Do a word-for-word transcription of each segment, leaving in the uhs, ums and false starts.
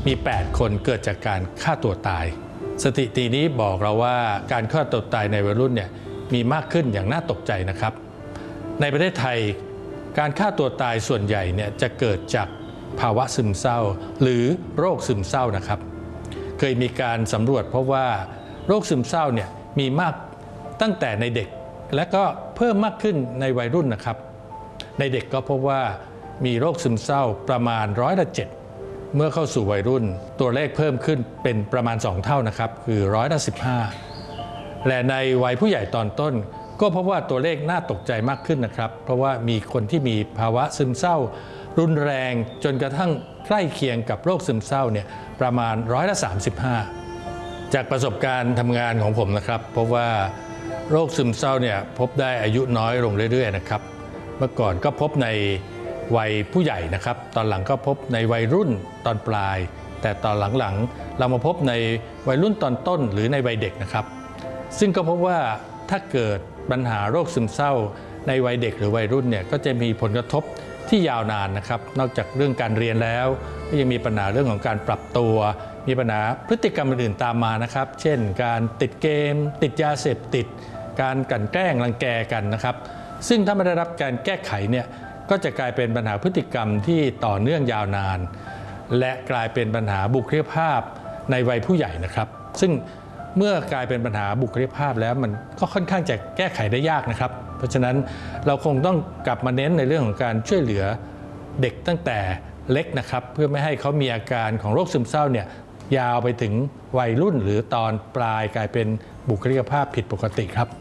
มี แปด คนเกิดจากการฆ่าตัวตายสถิตินี้บอกเราว่าการฆ่าตัวตายในวัยรุ่นเนี่ยมีมากขึ้นอย่างน่าตกใจนะครับในประเทศไทยการฆ่าตัวตายส่วนใหญ่เนี่ยจะเกิดจากภาวะซึมเศร้าหรือโรคซึมเศร้านะครับเคยมีการสำรวจเพราะว่าโรคซึมเศร้าเนี่ยมีมากตั้งแต่ในเด็กและก็เพิ่มมากขึ้นในวัยรุ่นนะครับในเด็กก็พบว่ามีโรคซึมเศร้าประมาณร้อยละเจ็ดเมื่อเข้าสู่วัยรุ่นตัวเลขเพิ่มขึ้นเป็นประมาณสองเท่านะครับคือร้อยละสิบห้าและในวัยผู้ใหญ่ตอนต้นก็พบว่าตัวเลขน่าตกใจมากขึ้นนะครับเพราะว่ามีคนที่มีภาวะซึมเศร้ารุนแรงจนกระทั่งใกล้เคียงกับโรคซึมเศร้าเนี่ยประมาณร้อยละสามสิบห้าจากประสบการณ์ทำงานของผมนะครับพบว่าโรคซึมเศร้าเนี่ยพบได้อายุน้อยลงเรื่อยๆนะครับเมื่อก่อนก็พบในวัยผู้ใหญ่นะครับตอนหลังก็พบในวัยรุ่นตอนปลายแต่ตอนหลังๆเรามาพบในวัยรุ่นตอนต้นหรือในวัยเด็กนะครับซึ่งก็พบว่าถ้าเกิดปัญหาโรคซึมเศร้าในวัยเด็กหรือวัยรุ่นเนี่ยก็จะมีผลกระทบที่ยาวนานนะครับนอกจากเรื่องการเรียนแล้วก็ยังมีปัญหาเรื่องของการปรับตัวมีปัญหาพฤติกรรมอื่นๆตามมานะครับเช่นการติดเกมติดยาเสพติดการกลั่นแกล้งรังแกกันนะครับซึ่งถ้าไม่ได้รับการแก้ไขเนี่ยก็จะกลายเป็นปัญหาพฤติกรรมที่ต่อเนื่องยาวนานและกลายเป็นปัญหาบุคลิกภาพในวัยผู้ใหญ่นะครับซึ่งเมื่อกลายเป็นปัญหาบุคลิกภาพแล้วมันก็ค่อนข้างจะแก้ไขได้ยากนะครับเพราะฉะนั้นเราคงต้องกลับมาเน้นในเรื่องของการช่วยเหลือเด็กตั้งแต่เล็กนะครับเพื่อไม่ให้เขามีอาการของโรคซึมเศร้าเนี่ยยาวไปถึงวัยรุ่นหรือตอนปลายกลายเป็นบุคลิกภาพผิดปกติครับ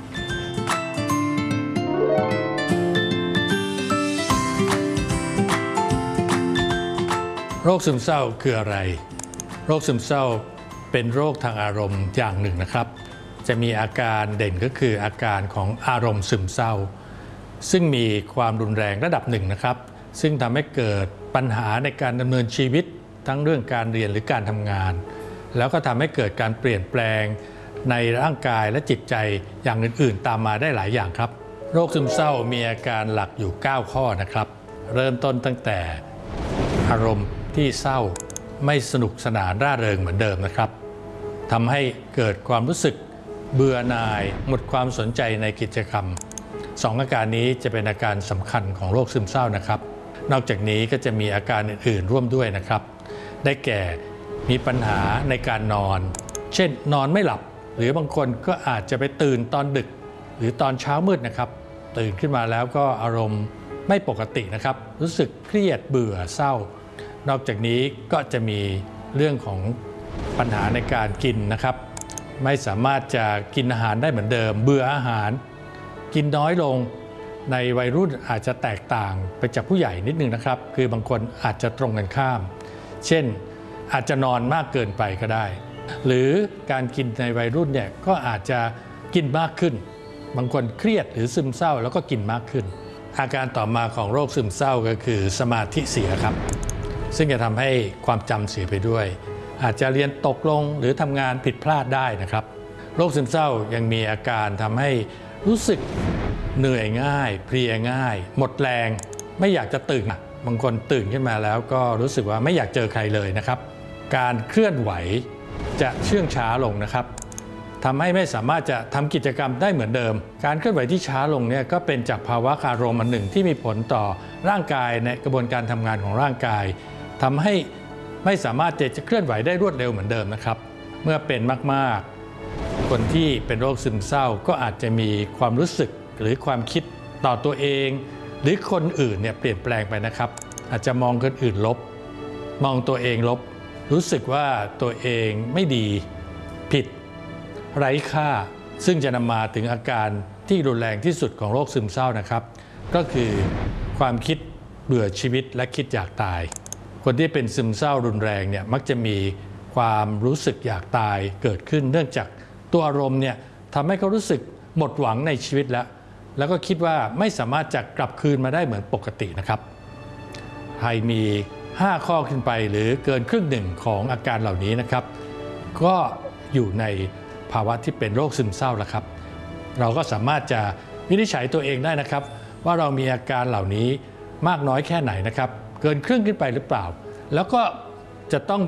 โรคซึมเศร้าคืออะไรโรคซึมเศร้าเป็นโรคทางอารมณ์อย่างหนึ่งนะครับจะมีอาการเด่นก็คืออาการของอารมณ์ซึมเศร้าซึ่งมีความรุนแรงระดับหนึ่งนะครับซึ่งทำให้เกิดปัญหาในการดำเนินชีวิตทั้งเรื่องการเรียนหรือการทำงานแล้วก็ทำให้เกิดการเปลี่ยนแปลงในร่างกายและจิตใจอย่างอื่นๆตามมาได้หลายอย่างครับโรคซึมเศร้ามีอาการหลักอยู่เก้าข้อนะครับเริ่มต้นตั้งแต่อารมณ์ที่เศร้าไม่สนุกสนานร่าเริงเหมือนเดิมนะครับทำให้เกิดความรู้สึกเบื่อหน่ายหมดความสนใจในกิจกรรมสองอาการนี้จะเป็นอาการสำคัญของโรคซึมเศร้านะครับนอกจากนี้ก็จะมีอาการอื่นๆร่วมด้วยนะครับได้แก่มีปัญหาในการนอนเช่นนอนไม่หลับหรือบางคนก็อาจจะไปตื่นตอนดึกหรือตอนเช้ามืดนะครับตื่นขึ้นมาแล้วก็อารมณ์ไม่ปกตินะครับรู้สึกเครียดเบื่อเศร้านอกจากนี้ก็จะมีเรื่องของปัญหาในการกินนะครับไม่สามารถจะกินอาหารได้เหมือนเดิมเบื่ออาหารกินน้อยลงในวัยรุ่นอาจจะแตกต่างไปจากผู้ใหญ่นิดนึงนะครับคือบางคนอาจจะตรงกันข้ามเช่นอาจจะนอนมากเกินไปก็ได้หรือการกินในวัยรุ่นเนี่ยก็อาจจะกินมากขึ้นบางคนเครียดหรือซึมเศร้าแล้วก็กินมากขึ้นอาการต่อมาของโรคซึมเศร้าก็คือสมาธิเสียครับซึ่งจะทำให้ความจำเสียไปด้วยอาจจะเรียนตกลงหรือทำงานผิดพลาดได้นะครับโรคซึมเศร้ายังมีอาการทำให้รู้สึกเหนื่อยง่ายเพลียง่ายหมดแรงไม่อยากจะตื่นบางคนตื่นขึ้นมาแล้วก็รู้สึกว่าไม่อยากเจอใครเลยนะครับการเคลื่อนไหวจะเชื่องช้าลงนะครับทำให้ไม่สามารถจะทำกิจกรรมได้เหมือนเดิมการเคลื่อนไหวที่ช้าลงเนี่ยก็เป็นจากภาวะอารมณ์อันหนึ่งที่มีผลต่อร่างกายในกระบวนการทำงานของร่างกายทำให้ไม่สามารถจะเคลื่อนไหวได้รวดเร็วเหมือนเดิมนะครับเมื่อเป็นมากๆคนที่เป็นโรคซึมเศร้าก็อาจจะมีความรู้สึกหรือความคิดต่อตัวเองหรือคนอื่นเนี่ยเปลี่ยนแปลงไปนะครับอาจจะมองคนอื่นลบมองตัวเองลบรู้สึกว่าตัวเองไม่ดีผิดไร้ค่าซึ่งจะนำมาถึงอาการที่รุนแรงที่สุดของโรคซึมเศร้านะครับก็คือความคิดเบื่อชีวิตและคิดอยากตายคนที่เป็นซึมเศร้ารุนแรงเนี่ยมักจะมีความรู้สึกอยากตายเกิดขึ้นเนื่องจากตัวอารมณ์เนี่ยทำให้เขารู้สึกหมดหวังในชีวิตแล้วแล้วก็คิดว่าไม่สามารถจะกลับคืนมาได้เหมือนปกตินะครับใครมีห้าข้อขึ้นไปหรือเกินครึ่งหนึ่งของอาการเหล่านี้นะครับก็อยู่ในภาวะที่เป็นโรคซึมเศร้าแล้วครับเราก็สามารถจะวินิจฉัยตัวเองได้นะครับว่าเรามีอาการเหล่านี้มากน้อยแค่ไหนนะครับเกินครึ่งขึ้นไปหรือเปล่าแล้วก็จะต้อง